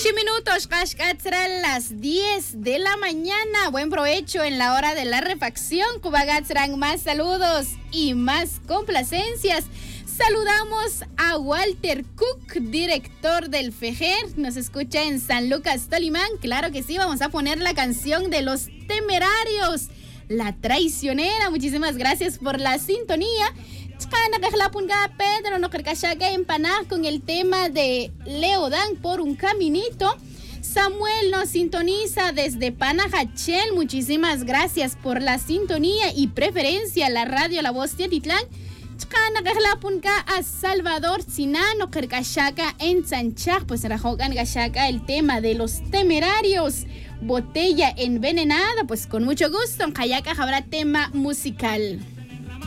minutos, serán las 10 de la mañana. Buen provecho en la hora de la refacción. Serán más saludos y más complacencias. Saludamos a Walter Cook, director del FEJER. Nos escucha en San Lucas, Tolimán. Claro que sí, vamos a poner la canción de Los Temerarios, La Traicionera. Muchísimas gracias por la sintonía. Pedro no empanar con el tema de Leodán por un caminito. Samuel nos sintoniza desde Panajachel. Muchísimas gracias por la sintonía y preferencia a la radio La Voz de Atitlán. A Salvador Sinano Kerkashaka en Sanchak, pues Rajogan Gashaka, el tema de Los Temerarios, Botella Envenenada. Pues con mucho gusto en Kayaka habrá tema musical.